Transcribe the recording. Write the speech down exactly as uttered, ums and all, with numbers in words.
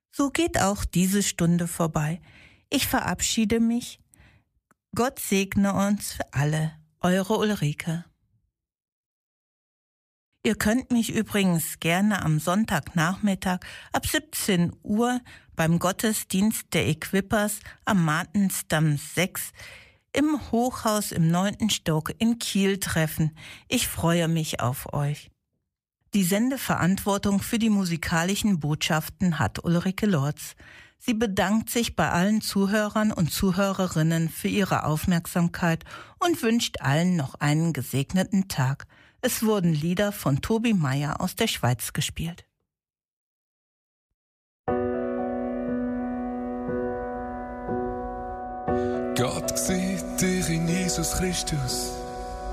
So geht auch diese Stunde vorbei. Ich verabschiede mich. Gott segne uns alle. Eure Ulrike. Ihr könnt mich übrigens gerne am Sonntagnachmittag ab siebzehn Uhr beim Gottesdienst der Equippers am Martensdamm sechs im Hochhaus im neunten Stock in Kiel treffen. Ich freue mich auf euch. Die Sendeverantwortung für die musikalischen Botschaften hat Ulrike Lorz. Sie bedankt sich bei allen Zuhörern und Zuhörerinnen für ihre Aufmerksamkeit und wünscht allen noch einen gesegneten Tag. Es wurden Lieder von Tobi Meyer aus der Schweiz gespielt. Gott sieht dich in Jesus Christus.